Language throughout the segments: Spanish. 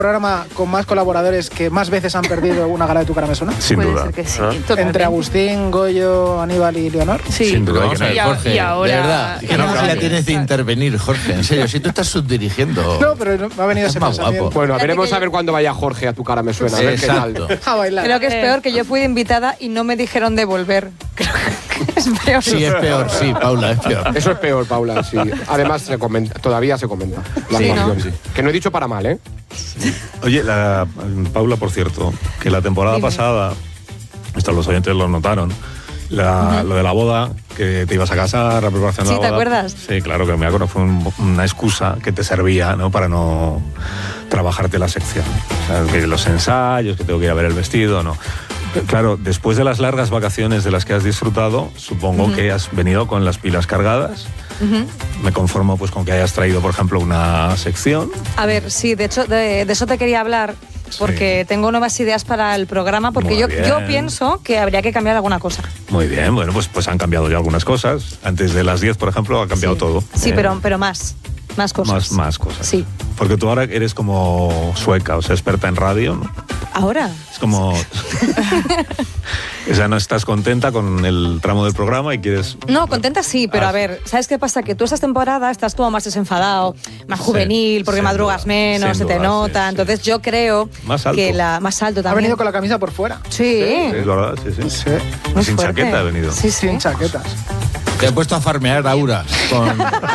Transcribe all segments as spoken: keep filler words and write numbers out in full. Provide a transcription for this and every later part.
programa con más colaboradores que más veces han perdido una gala de Tu cara me suena? Sin Puede duda. ser que sí, ¿Ah? Entre Agustín, Goyo, Aníbal y Leonor. Sí. Sin duda. Vamos a ver, Y a- Jorge, y ahora- de verdad, y que no ahora- la tienes de intervenir, Jorge, en serio, si tú estás subdirigiendo. No, pero no- me ha venido Es ese más pensamiento. guapo. Bueno, Fíjate veremos que a ver yo- cuándo vaya Jorge a Tu cara me suena. A ver qué tal. Exacto. A bailar. Creo que es peor que yo fui de invitada y no me dijeron de volver. Creo que es peor. Sí, es peor, sí, Paula, es peor. Eso es peor, Paula, sí. Además, se comenta, todavía se comenta. La Sí, actuación. ¿no? Sí. Que no he dicho para mal, ¿eh? Oye, la, Paula, por cierto, que la temporada Dime. pasada, esto los oyentes lo notaron, la, lo de la boda, que te ibas a casar, la preparación de Sí, la ¿te boda. acuerdas? Sí, claro que me acuerdo, fue un- una excusa que te servía, ¿no? Para no trabajarte la sección. O sea, que los ensayos, que tengo que ir a ver el vestido, ¿no? Claro, después de las largas vacaciones de las que has disfrutado, supongo que has venido con las pilas cargadas. Me conformo pues con que hayas traído, por ejemplo, una sección. A ver, sí, de hecho, de, de eso te quería hablar, porque Sí. tengo nuevas ideas para el programa, porque Muy yo, bien. yo pienso que habría que cambiar alguna cosa. Muy bien, bueno, pues, pues han cambiado ya algunas cosas. Antes de las diez, por ejemplo, ha cambiado Sí. todo. Sí, Eh, pero, pero más, más cosas. Más, más cosas. Sí. Porque tú ahora eres como sueca, o sea, experta en radio, ¿no? ¿Ahora? Es como... o sea, no estás contenta con el tramo del programa y quieres... No, contenta sí, pero Ah, a ver, ¿sabes qué pasa? Que tú esta temporada estás como más desenfadado, más Sí, juvenil, porque sin madrugas duda, menos, sin se te duda, nota. sí, sí. Entonces yo creo Más alto. que la más alto Ha también. venido con la camisa por fuera. Sí, Es verdad, sí, sí. Sí. muy Sin fuerte. chaqueta ha venido. Sí, sí. Sin chaquetas. Te he puesto a farmear Aura con...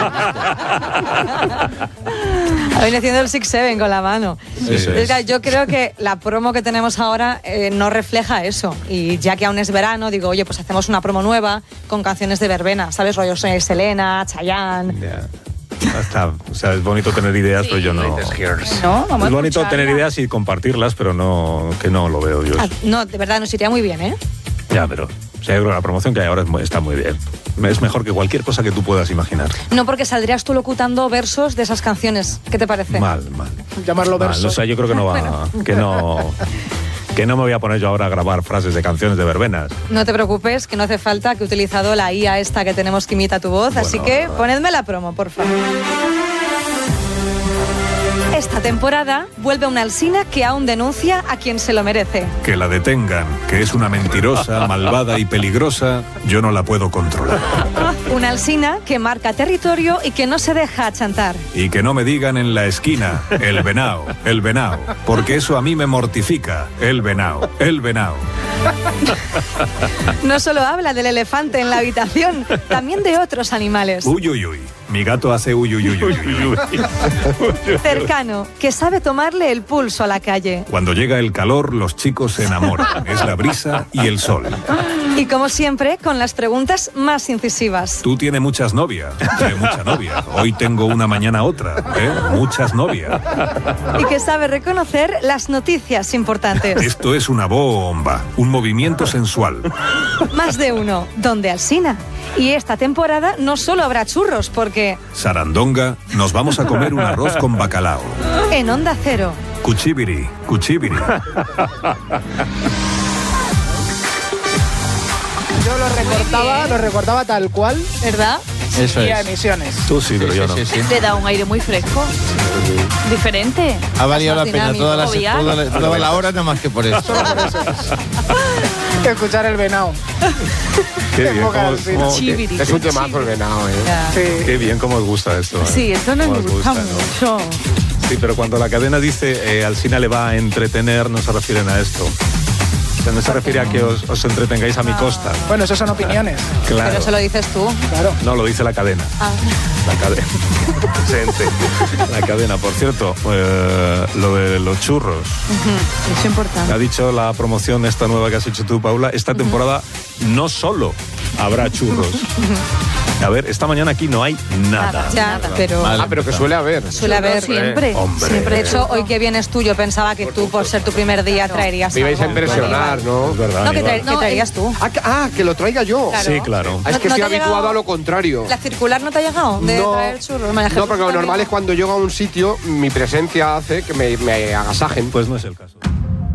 Ha venido haciendo el six seven con la mano. Eso Es es. que Yo creo que la promo que tenemos ahora eh, no refleja eso. Y ya que aún es verano, digo, oye, pues hacemos una promo nueva con canciones de verbena, ¿sabes? Rollo soy Selena, Chayanne. Ya. Ya está. O sea, es bonito tener ideas, pero yo no... ¿No? Vamos a Es bonito escucharla. tener ideas y compartirlas, pero no que no lo veo yo. Ah, no, de verdad, nos iría muy bien, ¿eh? Ya, pero o sea, yo creo que la promoción que hay ahora es muy- está muy bien. Es mejor que cualquier cosa que tú puedas imaginar. No, porque saldrías tú locutando versos de esas canciones. ¿Qué te parece? Mal, mal. Llamarlo Mal. verso. O sea, yo creo que no va, que no, que no me voy a poner yo ahora a grabar frases de canciones de verbenas. No te preocupes, que no hace falta, que he utilizado la I A esta que tenemos que imita tu voz, así Bueno, que ponedme la promo, por favor. Esta temporada vuelve una Alsina que aún denuncia a quien se lo merece. Que la detengan, que es una mentirosa, malvada y peligrosa, yo no la puedo controlar. Una Alsina que marca territorio y que no se deja achantar. Y que no me digan en la esquina, el venao, el venao, porque eso a mí me mortifica, el venao, el venao. No solo habla del elefante en la habitación, también de otros animales. Uy, uy, uy. Mi gato hace uy, uy, uy, uy, uy, uy. Cercano, que sabe tomarle el pulso a la calle. Cuando llega el calor, los chicos se enamoran. Es la brisa y el sol. Y como siempre, con las preguntas más incisivas. Tú tienes muchas novias. Sí, mucha novia. Hoy tengo una, mañana otra. ¿eh? Muchas novias. Y que sabe reconocer las noticias importantes. Esto es una bomba. Un movimiento sensual. Más de uno, donde Alsina. Y esta temporada no solo habrá churros, porque Sarandonga, nos vamos a comer un arroz con bacalao. en Onda Cero. Cuchibiri, cuchibiri. Yo lo recortaba, lo recortaba tal cual ¿Verdad? Eso y a es. emisiones. Tú sí, pero yo no. Sí, sí, sí. Le da un aire muy fresco. Diferente. Ha valido la Más pena dinámico, toda la, jovial. toda la, toda la hora, nada más que por eso. Escuchar el venao. Qué bien, Época cómo, Alsina. cómo- Chiviri. Es un temazo el venado, ¿eh? Sí. qué bien cómo os gusta esto. ¿eh? Sí, esto nos Cómo os gusta ¿no? mucho. Sí, pero cuando la cadena dice eh, Alsina le va a entretener, no se refieren a esto. O sea, no se refiere a que os, os entretengáis a mi costa. Bueno, eso son opiniones. Claro. Pero se lo dices tú. Claro. No, lo dice la cadena. Ah. La cadena. Presente. La cadena. Por cierto, eh, lo de los churros. Eso es importante. Ha dicho la promoción esta nueva que has hecho tú, Paula. Esta temporada no solo habrá churros. A ver, esta mañana aquí no hay nada. Ya, pero Vale. Ah, pero que suele haber. suele haber. Siempre. Hombre. Siempre. De hecho, hoy que vienes tú, yo pensaba que tú, por ser tu primer día, traerías Me ibais a algo. impresionar, ¿no? Es verdad. No, que, Aníbal. tra- que traerías tú. Ah, que, ah, que lo traiga yo. Claro. Sí, claro. Ah, es ¿No- que no estoy te ha habituado llegado a lo contrario. ¿La circular no te ha llegado de No. traer churros? María No, Jesús, porque lo también. normal es cuando llego a un sitio, mi presencia hace que me, me agasajen. Pues no es el caso.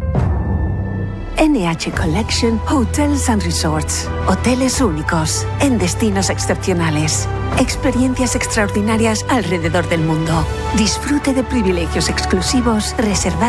N H Collection Hotels and Resorts. Hoteles únicos en destinos excepcionales. Experiencias extraordinarias alrededor del mundo. Disfrute de privilegios exclusivos reservados